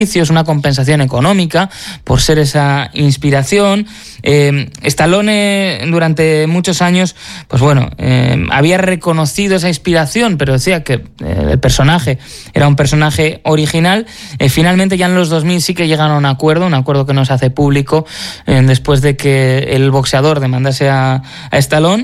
es una compensación económica por ser esa inspiración. Stallone durante muchos años, pues bueno, había reconocido esa inspiración, pero decía que el personaje era un personaje original. Finalmente ya en los 2000 sí que llegaron a un acuerdo que no se hace público, después de que el boxeador demandase a Stallone.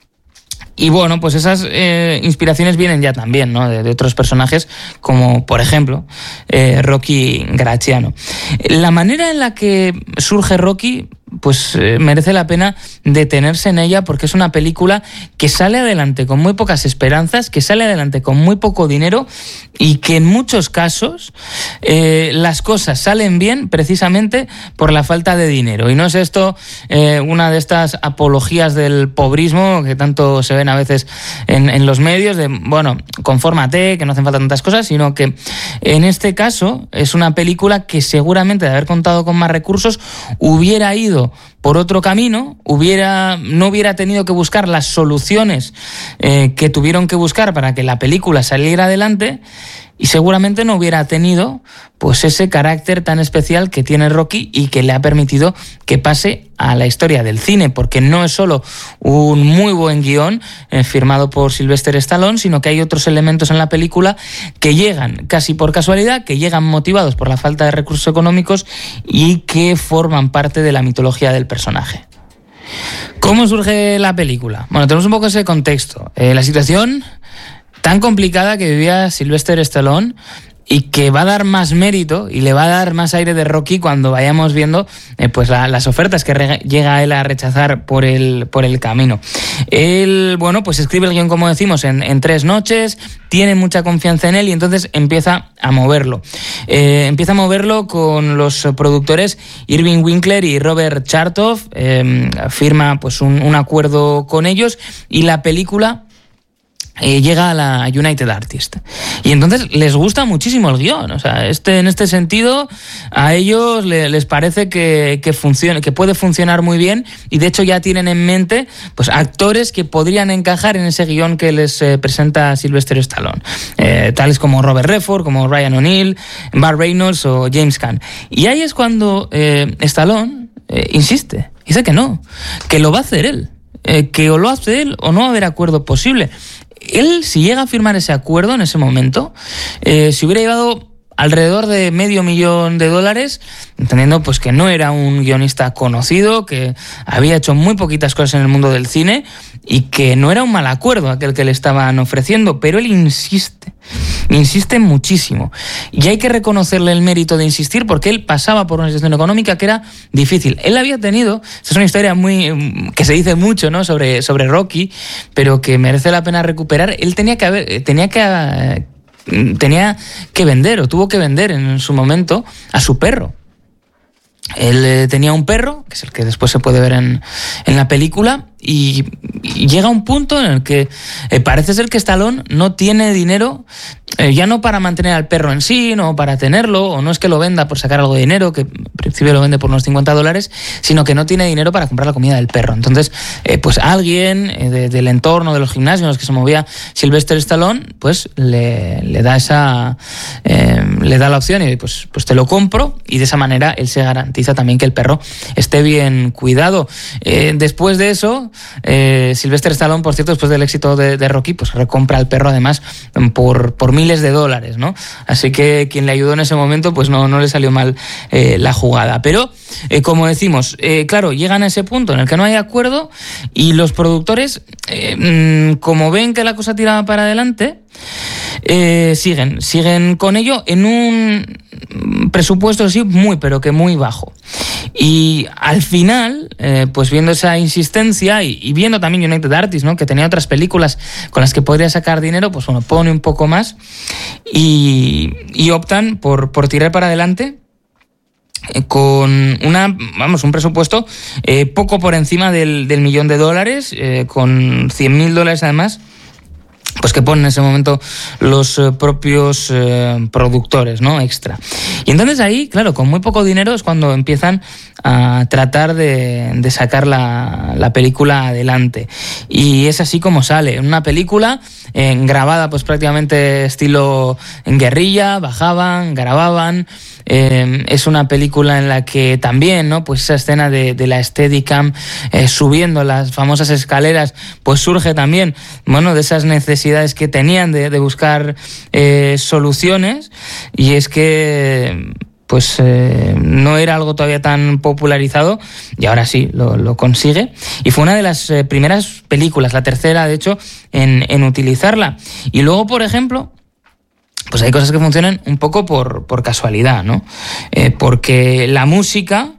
Y bueno, pues esas inspiraciones vienen ya también, ¿no?, de otros personajes, como por ejemplo Rocky Graziano. La manera en la que surge Rocky, pues merece la pena detenerse en ella, porque es una película que sale adelante con muy pocas esperanzas, que sale adelante con muy poco dinero, y que en muchos casos las cosas salen bien precisamente por la falta de dinero. Y no es esto una de estas apologías del pobrismo que tanto se ven a veces en los medios, de bueno, confórmate, que no hacen falta tantas cosas, sino que en este caso es una película que seguramente, de haber contado con más recursos, hubiera ido por otro camino, no hubiera tenido que buscar las soluciones que tuvieron que buscar para que la película saliera adelante, y seguramente no hubiera tenido pues ese carácter tan especial que tiene Rocky y que le ha permitido que pase a la historia del cine, porque no es solo un muy buen guión firmado por Sylvester Stallone, sino que hay otros elementos en la película que llegan casi por casualidad, que llegan motivados por la falta de recursos económicos y que forman parte de la mitología del personaje. ¿Cómo surge la película? Bueno, tenemos un poco ese contexto. La situación tan complicada que vivía Sylvester Stallone, y que va a dar más mérito y le va a dar más aire de Rocky cuando vayamos viendo pues las ofertas que llega él a rechazar por el camino. Él, bueno, pues escribe el guión, como decimos, en 3 noches, tiene mucha confianza en él y entonces empieza a moverlo. Empieza a moverlo con los productores Irving Winkler y Robert Chartoff, firma pues un acuerdo con ellos, y la película llega a la United Artists. Y entonces les gusta muchísimo el guión. O sea, en este sentido, a ellos les parece que funciona, que puede funcionar muy bien, y de hecho ya tienen en mente pues actores que podrían encajar en ese guión que les presenta Sylvester Stallone. Tales como Robert Redford, como Ryan O'Neal, Burt Reynolds o James Caan. Y ahí es cuando Stallone insiste. Dice que no, que lo va a hacer él. Que o lo hace él o no va a haber acuerdo posible. Él, si llega a firmar ese acuerdo en ese momento, se hubiera llevado alrededor de $500,000, entendiendo pues que no era un guionista conocido, que había hecho muy poquitas cosas en el mundo del cine y que no era un mal acuerdo aquel que le estaban ofreciendo, pero él insiste muchísimo. Y hay que reconocerle el mérito de insistir, porque él pasaba por una situación económica que era difícil. Él había tenido, esta es una historia que se dice mucho, ¿no?, sobre Rocky, pero que merece la pena recuperar. Él tenía que vender, o tuvo que vender en su momento, a su perro. Él tenía un perro, que es el que después se puede ver en la película, y llega un punto en el que parece ser que Stallone no tiene dinero, ya no para mantener al perro en sí, no para tenerlo, o no es que lo venda por sacar algo de dinero, que en principio lo vende por unos $50, sino que no tiene dinero para comprar la comida del perro. Entonces, pues alguien del entorno de los gimnasios en los que se movía Sylvester Stallone, pues le da la opción y pues te lo compro, y de esa manera él se garantiza también que el perro esté bien cuidado. Después de eso, Sylvester Stallone, por cierto, después del éxito de Rocky, pues recompra al perro además por miles de dólares, ¿no? Así que quien le ayudó en ese momento, pues no le salió mal la jugada. Pero, como decimos, claro, llegan a ese punto en el que no hay acuerdo, y los productores, como ven que la cosa tiraba para adelante, siguen con ello en un presupuesto, sí, pero que muy bajo. Y al final, pues viendo esa insistencia y viendo también United Artists, ¿no?, que tenía otras películas con las que podría sacar dinero, pues bueno, pone un poco más y optan por tirar para adelante con un presupuesto poco por encima del $1,000,000, con $100,000 además, pues que ponen en ese momento los propios productores, ¿no?, extra. Y entonces ahí, claro, con muy poco dinero es cuando empiezan a tratar de sacar la película adelante. Y es así como sale. Una película grabada pues prácticamente estilo en guerrilla, bajaban, grababan, es una película en la que también, ¿no? Pues esa escena de la Steadicam subiendo las famosas escaleras, pues surge también, bueno, de esas necesidades que tenían de buscar soluciones, y es que pues no era algo todavía tan popularizado, y ahora sí lo consigue, y fue una de las primeras películas, la tercera de hecho, en utilizarla. Y luego, por ejemplo, pues hay cosas que funcionan un poco por casualidad, ¿no? Porque la música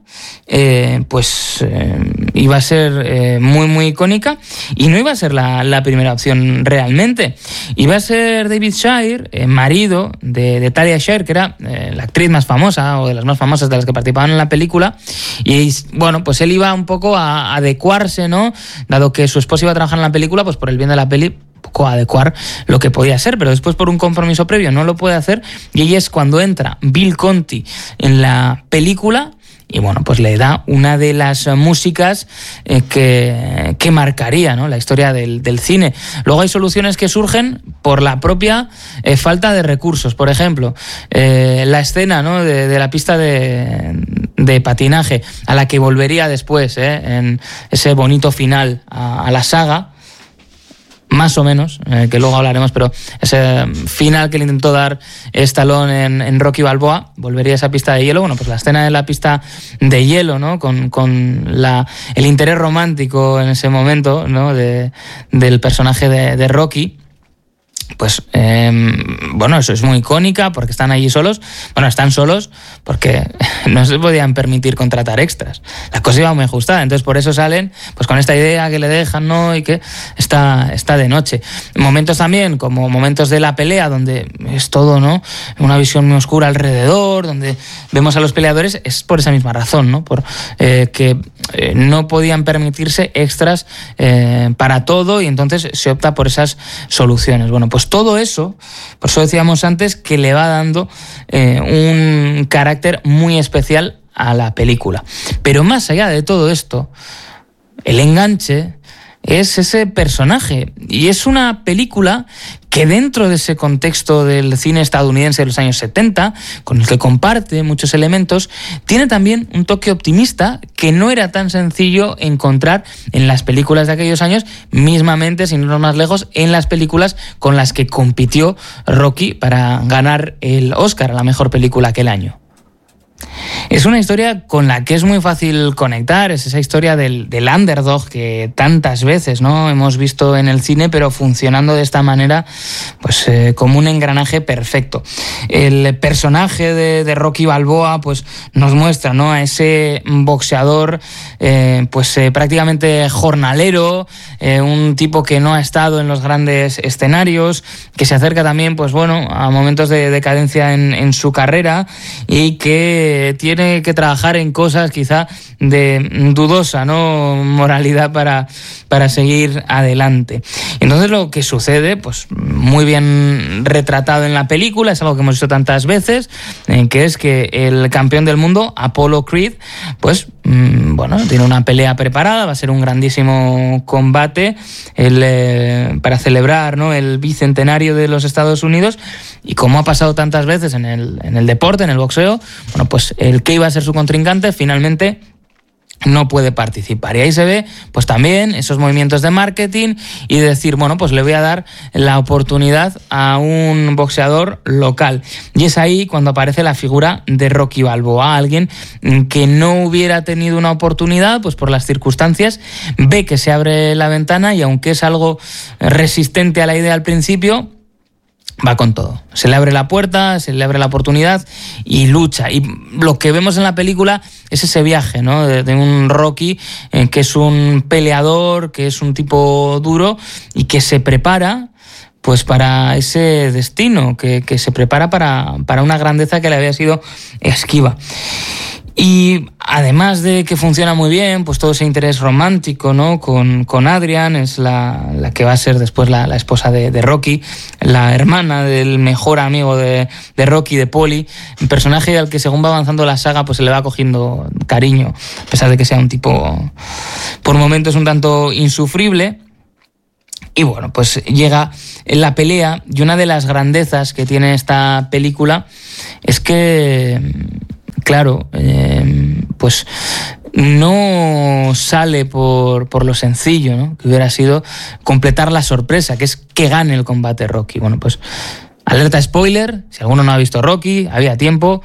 iba a ser muy muy icónica, y no iba a ser la primera opción realmente. Iba a ser David Shire, marido de Talia Shire, que era la actriz más famosa, o de las más famosas de las que participaban en la película, y bueno, pues él iba un poco a adecuarse, ¿no? Dado que su esposa iba a trabajar en la película, pues por el bien de la peli, poco adecuar lo que podía ser, pero después por un compromiso previo no lo puede hacer, y ahí es cuando entra Bill Conti en la película, y bueno, pues le da una de las músicas que marcaría, ¿no?, la historia del cine. Luego hay soluciones que surgen por la propia falta de recursos. Por ejemplo, la escena, ¿no?, de la pista de patinaje, a la que volvería después, en ese bonito final a la saga, más o menos, que luego hablaremos, pero ese final que le intentó dar Stallone en Rocky Balboa, volvería a esa pista de hielo. Bueno, pues la escena de la pista de hielo, ¿no?, con el interés romántico en ese momento, ¿no?, del personaje de Rocky, pues bueno, eso es muy icónica, porque están allí solos. Bueno, están solos porque no se podían permitir contratar extras. La cosa iba muy ajustada, entonces por eso salen pues con esta idea que le dejan, ¿no?, y que está de noche. Momentos también, como momentos de la pelea, donde es todo, ¿no?, una visión muy oscura alrededor, donde vemos a los peleadores, es por esa misma razón, ¿no?, por que no podían permitirse extras para todo, y entonces se opta por esas soluciones. Bueno, pues todo eso, por eso decíamos antes que le va dando un carácter muy especial a la película. Pero más allá de todo esto, el enganche es ese personaje, y es una película que dentro de ese contexto del cine estadounidense de los años 70, con el que comparte muchos elementos, tiene también un toque optimista que no era tan sencillo encontrar en las películas de aquellos años, mismamente, sin irnos más lejos, en las películas con las que compitió Rocky para ganar el Oscar a la mejor película aquel año. Es una historia con la que es muy fácil conectar, es esa historia del underdog que tantas veces, ¿no?, hemos visto en el cine, pero funcionando de esta manera, pues como un engranaje perfecto. El personaje de Rocky Balboa pues nos muestra, ¿no?, a ese boxeador prácticamente jornalero, un tipo que no ha estado en los grandes escenarios, que se acerca también, pues bueno, a momentos de decadencia en su carrera, y que tiene que trabajar en cosas quizá de dudosa, ¿no?, moralidad para seguir adelante. Entonces lo que sucede, pues muy bien retratado en la película, es algo que hemos visto tantas veces, que es que el campeón del mundo, Apollo Creed, pues bueno, tiene una pelea preparada, va a ser un grandísimo combate para celebrar, ¿no?, el bicentenario de los Estados Unidos, y como ha pasado tantas veces en el deporte, en el boxeo, bueno, pues el que iba a ser su contrincante finalmente no puede participar. Y ahí se ve pues también esos movimientos de marketing y de decir, bueno, pues le voy a dar la oportunidad a un boxeador local. Y es ahí cuando aparece la figura de Rocky Balboa, alguien que no hubiera tenido una oportunidad, pues por las circunstancias, ve que se abre la ventana, y aunque es algo resistente a la idea al principio, va con todo. Se le abre la puerta, se le abre la oportunidad y lucha. Y lo que vemos en la película es ese viaje, ¿no?, de un Rocky que es un peleador, que es un tipo duro y que se prepara pues para ese destino, que se prepara para una grandeza que le había sido esquiva. Y además de que funciona muy bien, pues todo ese interés romántico, ¿no?, con Adrian, es la que va a ser después la esposa de Rocky, la hermana del mejor amigo de Rocky, de Paulie, un personaje al que según va avanzando la saga pues se le va cogiendo cariño, a pesar de que sea un tipo por momentos un tanto insufrible, Y bueno, pues llega la pelea, y una de las grandezas que tiene esta película es que, claro, pues no sale por lo sencillo, ¿no? Que hubiera sido completar la sorpresa, que es que gane el combate Rocky. Bueno, pues alerta spoiler, si alguno no ha visto Rocky, había tiempo,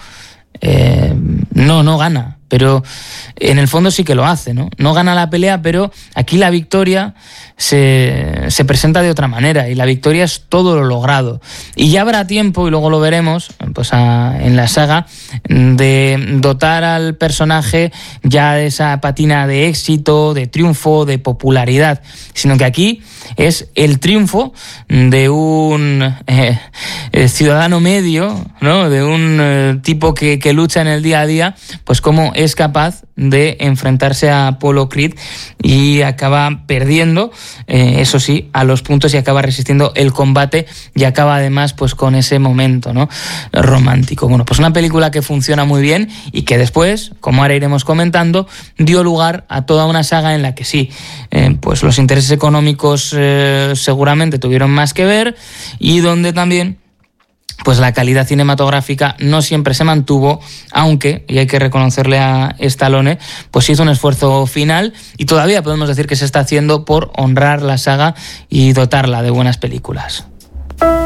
no gana, pero en el fondo sí que lo hace, ¿no? No gana la pelea, pero aquí la victoria se presenta de otra manera, y la victoria es todo lo logrado. Y ya habrá tiempo, y luego lo veremos pues en la saga, de dotar al personaje ya de esa patina de éxito, de triunfo, de popularidad, sino que aquí es el triunfo de un ciudadano medio, ¿no? De un tipo que lucha en el día a día, pues cómo es capaz de enfrentarse a Apollo Creed y acaba perdiendo, eso sí, a los puntos, y acaba resistiendo el combate, y acaba además pues con ese momento, ¿no? Romántico. Bueno, pues una película que funciona muy bien y que después, como ahora iremos comentando, dio lugar a toda una saga en la que sí, pues los intereses económicos seguramente tuvieron más que ver, y donde también pues la calidad cinematográfica no siempre se mantuvo, aunque, y hay que reconocerle a Stallone, pues hizo un esfuerzo final, y todavía podemos decir que se está haciendo por honrar la saga y dotarla de buenas películas.